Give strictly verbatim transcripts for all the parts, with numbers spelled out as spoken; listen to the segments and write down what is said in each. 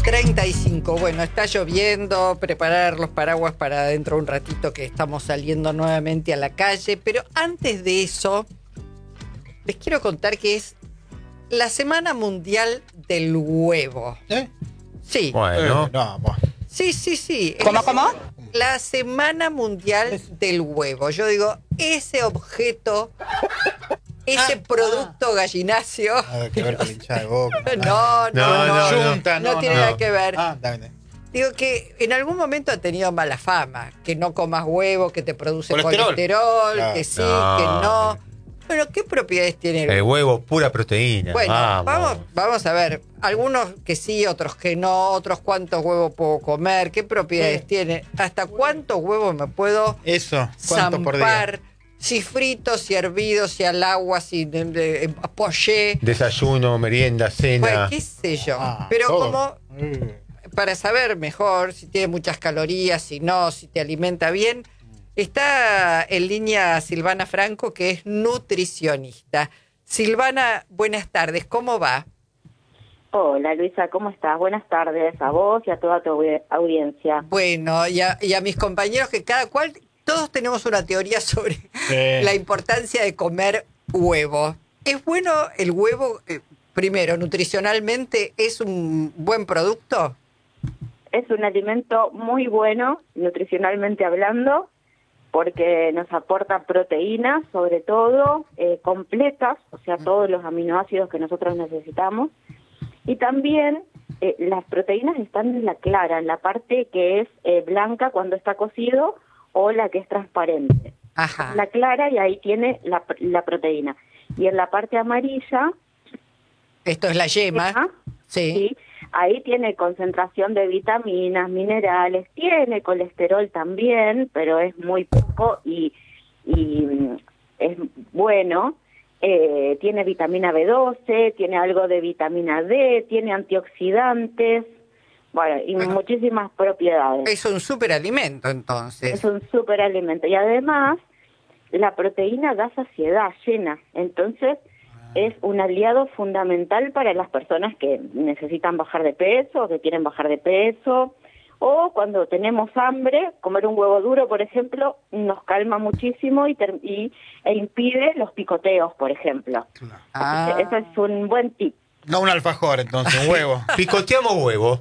treinta y cinco. Bueno, está lloviendo, preparar los paraguas para dentro de un ratito que estamos saliendo nuevamente a la calle. Pero antes de eso, les quiero contar que es la Semana Mundial del Huevo. ¿Eh? Sí. Bueno. Eh, no, bueno. Sí, sí, sí. ¿Cómo, Es cómo? La Semana Mundial del Huevo. Yo digo, ese objeto, ese Ah, producto gallinacio. Nada que ver con la hinchada de boca. No, no, no. No, no, no. Junta, No no, tiene no. nada que ver. Ah, dale. Digo que en algún momento ha tenido mala fama, que no comas huevo, que te produce Colesterol. colesterol, Claro. que sí, No. que no. Bueno, ¿qué propiedades tiene el El huevo? huevo, pura proteína. Bueno, vamos. vamos, vamos a ver. Algunos que sí, otros que no, otros cuántos huevos puedo comer, qué propiedades Sí. tiene, hasta cuántos huevos me puedo Eso, ¿cuánto por día? zampar, si fritos, si hervidos, si al agua, si de, de- de- poché. Desayuno, merienda, cena. Pues, qué sé yo. Ah, Pero todo. como Mm. para saber mejor si tiene muchas calorías, si no, si te alimenta bien, está en línea Silvana Franco, que es nutricionista. Silvana, buenas tardes, ¿cómo va? Hola Luisa, ¿cómo estás? Buenas tardes a vos y a toda tu audi- audiencia. Bueno, y a, y a mis compañeros, que cada cual, todos tenemos una teoría sobre Sí. la importancia de comer huevo. ¿Es bueno el huevo, eh, primero, nutricionalmente, es un buen producto? Es un alimento muy bueno, nutricionalmente hablando, porque nos aporta proteínas, sobre todo, eh, completas, o sea, todos los aminoácidos que nosotros necesitamos. Y también eh, las proteínas están en la clara, en la parte que es eh, blanca cuando está cocido o la que es transparente. Ajá. La clara y ahí tiene la, la proteína. Y en la parte amarilla, Esto es la yema. Ajá, Sí. sí, ahí tiene concentración de vitaminas, minerales, tiene colesterol también, pero es muy poco y, y mm, es bueno. Eh, tiene vitamina B doce, tiene algo de vitamina D, tiene antioxidantes, bueno, y Ajá. muchísimas propiedades. Es un superalimento, entonces. Es un superalimento. Y además, la proteína da saciedad, llena. Entonces, es un aliado fundamental para las personas que necesitan bajar de peso, que quieren bajar de peso, o cuando tenemos hambre, comer un huevo duro, por ejemplo, nos calma muchísimo y, ter- y e impide los picoteos, por ejemplo. Ah. Así que Eso es un buen tip. No un alfajor, entonces, un huevo. Picoteamos huevo.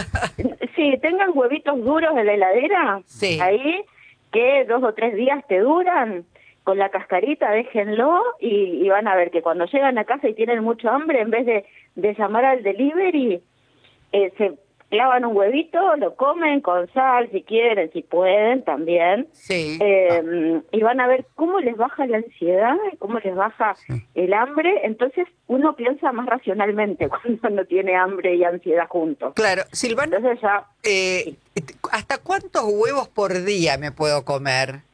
Sí, tengan huevitos duros en la heladera, Sí. ahí, que dos o tres días te duran, con la cascarita déjenlo y, y van a ver que cuando llegan a casa y tienen mucho hambre, en vez de, de llamar al delivery, eh, se clavan un huevito, lo comen con sal si quieren, si pueden también, Sí. eh, y van a ver cómo les baja la ansiedad, cómo les baja el hambre. Entonces uno piensa más racionalmente cuando no tiene hambre y ansiedad juntos. Claro. Silvana, Entonces ya... eh, ¿hasta cuántos huevos por día me puedo comer?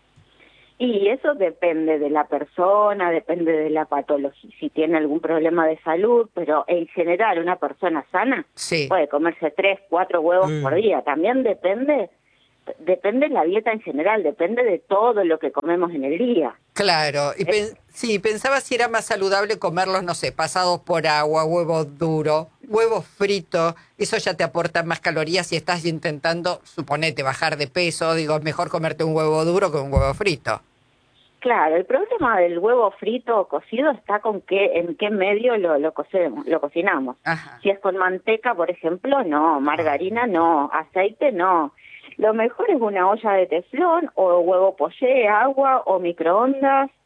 Y eso depende de la persona, depende de la patología, si tiene algún problema de salud, pero en general una persona sana Sí. puede comerse tres, cuatro huevos Mm. por día. También depende, depende de la dieta en general, depende de todo lo que comemos en el día. Claro. Y pen- sí, pensaba si era más saludable comerlos, no sé, pasados por agua, huevos duros, huevos fritos. Eso ya te aporta más calorías si estás intentando, suponete, bajar de peso. Digo, es mejor comerte un huevo duro que un huevo frito. Claro, el problema del huevo frito o cocido está con qué, en qué medio lo, lo cocemos, lo cocinamos. Ajá. Si es con manteca, por ejemplo, no, margarina no, aceite no. Lo mejor es una olla de teflón o huevo poché, agua o microondas